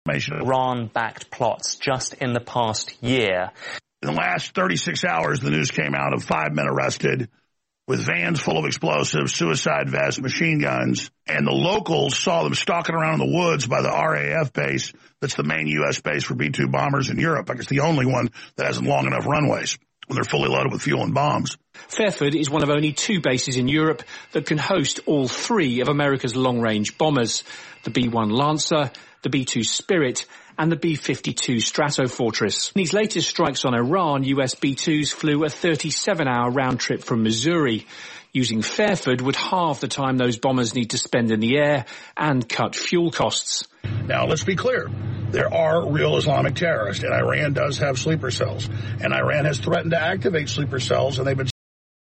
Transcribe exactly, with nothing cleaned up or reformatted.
Iran-backed plots just in the past year. In the last thirty-six hours, the news came out of five men arrested with vans full of explosives, suicide vests, machine guns, and the locals saw them stalking around in the woods by the R A F base. That's the main U S base for B two bombers in Europe. I guess the only one that hasn't long enough runways when they're fully loaded with fuel and bombs. Fairford is one of only two bases in Europe that can host all three of America's long-range bombers, the B one Lancer, the B two Spirit, and the B fifty-two Stratofortress. In these latest strikes on Iran, U S B twos flew a thirty-seven hour round trip from Missouri. Using Fairford would halve the time those bombers need to spend in the air and cut fuel costs. Now, let's be clear. There are real Islamic terrorists, and Iran does have sleeper cells. And Iran has threatened to activate sleeper cells, and they've been